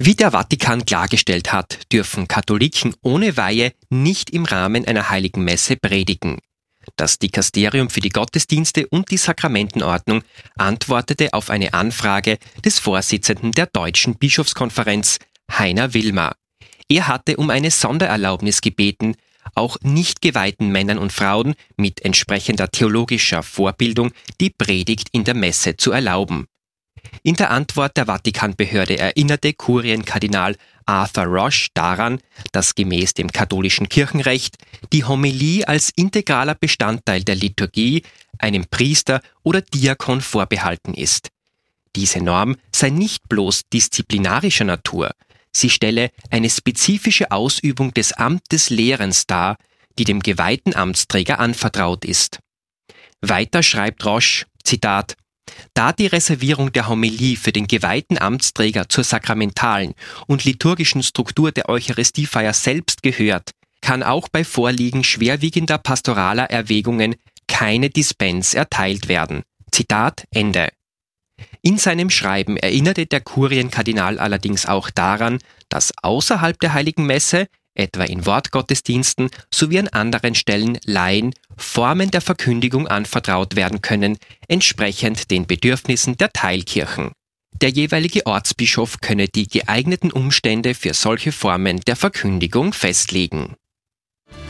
Wie der Vatikan klargestellt hat, dürfen Katholiken ohne Weihe nicht im Rahmen einer heiligen Messe predigen. Das Dikasterium für die Gottesdienste und die Sakramentenordnung antwortete auf eine Anfrage des Vorsitzenden der Deutschen Bischofskonferenz, Heiner Wilmer. Er hatte um eine Sondererlaubnis gebeten, auch nicht geweihten Männern und Frauen mit entsprechender theologischer Vorbildung die Predigt in der Messe zu erlauben. In der Antwort der Vatikanbehörde erinnerte Kurienkardinal Arthur Roche daran, dass gemäß dem katholischen Kirchenrecht die Homilie als integraler Bestandteil der Liturgie einem Priester oder Diakon vorbehalten ist. Diese Norm sei nicht bloß disziplinarischer Natur, sie stelle eine spezifische Ausübung des Amtes Lehrens dar, die dem geweihten Amtsträger anvertraut ist. Weiter schreibt Roche, Zitat: Da die Reservierung der Homilie für den geweihten Amtsträger zur sakramentalen und liturgischen Struktur der Eucharistiefeier selbst gehört, kann auch bei Vorliegen schwerwiegender pastoraler Erwägungen keine Dispens erteilt werden. Zitat Ende. In seinem Schreiben erinnerte der Kurienkardinal allerdings auch daran, dass außerhalb der Heiligen Messe, etwa in Wortgottesdiensten sowie an anderen Stellen Laien Formen der Verkündigung anvertraut werden können, entsprechend den Bedürfnissen der Teilkirchen. Der jeweilige Ortsbischof könne die geeigneten Umstände für solche Formen der Verkündigung festlegen.